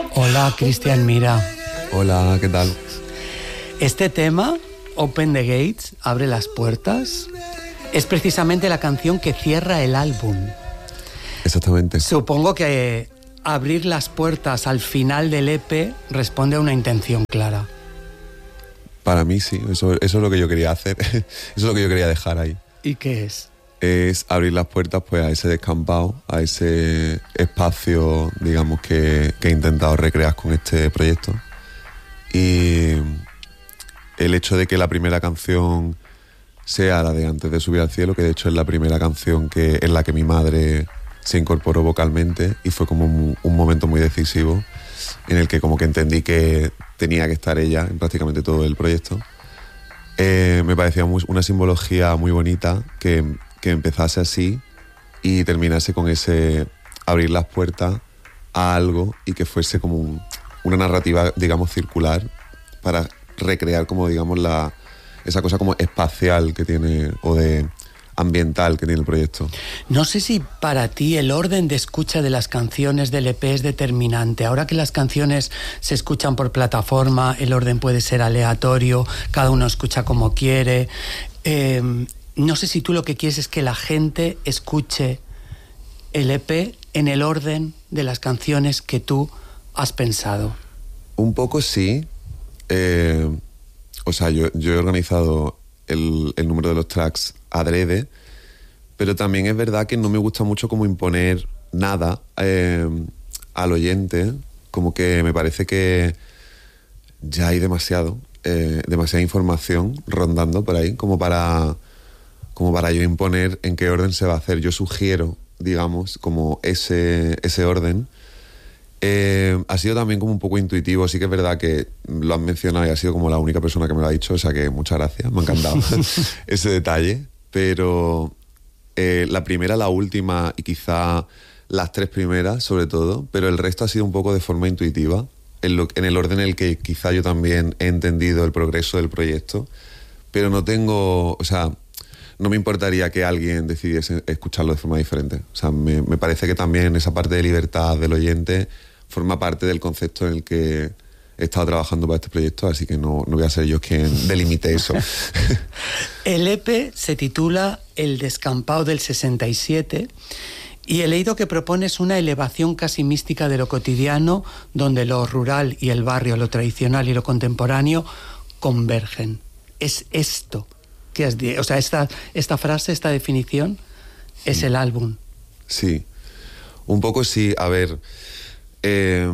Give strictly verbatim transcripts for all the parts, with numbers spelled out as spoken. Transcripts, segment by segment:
Hola, Cristian Mira. Hola, ¿qué tal? Este tema, Open the Gates, Abre las Puertas, es precisamente la canción que cierra el álbum. Exactamente. Supongo que abrir las puertas al final del E P responde a una intención clara. Para mí sí, eso, eso es lo que yo quería hacer, eso es lo que yo quería dejar ahí. ¿Y qué es? Es abrir las puertas pues a ese descampado, a ese espacio, digamos, que, que he intentado recrear con este proyecto. Y el hecho de que la primera canción sea la de Antes de subir al cielo, que de hecho es la primera canción que, en la que mi madre se incorporó vocalmente, y fue como un, un momento muy decisivo en el que como que entendí que tenía que estar ella en prácticamente todo el proyecto. Eh, me parecía muy, una simbología muy bonita que, que empezase así y terminase con ese abrir las puertas a algo y que fuese como un, una narrativa, digamos, circular para recrear como, digamos, la, esa cosa como espacial que tiene, o de ambiental que tiene el proyecto. No sé si para ti el orden de escucha de las canciones del E P es determinante. Ahora que las canciones se escuchan por plataforma, el orden puede ser aleatorio, cada uno escucha como quiere. Eh, no sé si tú lo que quieres es que la gente escuche el E P en el orden de las canciones que tú has pensado. Un poco sí. Eh, o sea, yo, yo he organizado el, el número de los tracks adrede, pero también es verdad que no me gusta mucho como imponer nada eh, al oyente, como que me parece que ya hay demasiado, eh, demasiada información rondando por ahí, como para, como para yo imponer en qué orden se va a hacer. Yo sugiero, digamos, como ese, ese orden. Eh, ha sido también como un poco intuitivo, sí que es verdad que lo han mencionado y ha sido como la única persona que me lo ha dicho, o sea que muchas gracias, me ha encantado ese detalle, pero eh, la primera, la última y quizá las tres primeras sobre todo, pero el resto ha sido un poco de forma intuitiva, en, lo, en el orden en el que quizá yo también he entendido el progreso del proyecto, pero no tengo, o sea, no me importaría que alguien decidiese escucharlo de forma diferente. O sea, me, me parece que también esa parte de libertad del oyente forma parte del concepto en el que he estado trabajando para este proyecto, así que no, no voy a ser yo quien delimite eso. El E P se titula El descampado del sesenta y siete y he leído que propones una elevación casi mística de lo cotidiano, donde lo rural y el barrio, lo tradicional y lo contemporáneo convergen. Es esto que has dicho, o sea, esta, esta frase, esta definición es sí. El álbum. Sí, un poco sí. A ver, eh,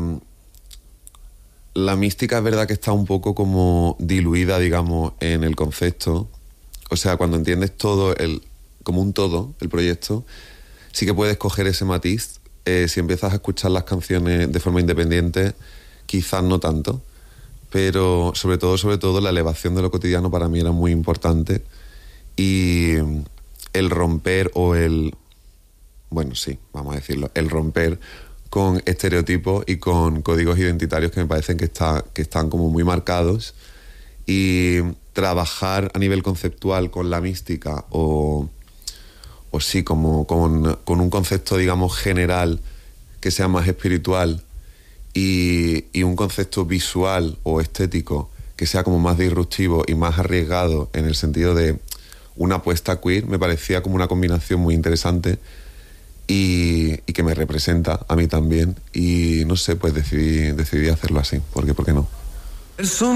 la mística es verdad que está un poco como diluida, digamos, en el concepto. O sea, cuando entiendes todo, el, como un todo, el proyecto, sí que puedes coger ese matiz. Eh, si empiezas a escuchar las canciones de forma independiente, quizás no tanto. Pero sobre todo, sobre todo, la elevación de lo cotidiano para mí era muy importante. Y el romper o el... Bueno, sí, vamos a decirlo. El romper con estereotipos y con códigos identitarios que me parecen que, está, que están como muy marcados. Y trabajar a nivel conceptual con la mística o, o sí, como con, con un concepto, digamos, general que sea más espiritual y, y un concepto visual o estético que sea como más disruptivo y más arriesgado en el sentido de una apuesta queer, me parecía como una combinación muy interesante y, y que me representa a mí también. Y no sé, pues decidí, decidí hacerlo así, porque ¿por qué no?